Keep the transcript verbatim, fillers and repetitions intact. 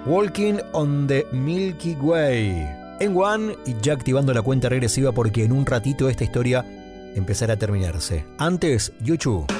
Walking on the Milky Way. En One y ya activando la cuenta regresiva porque en un ratito esta historia empezará a terminarse. Antes, YouTube.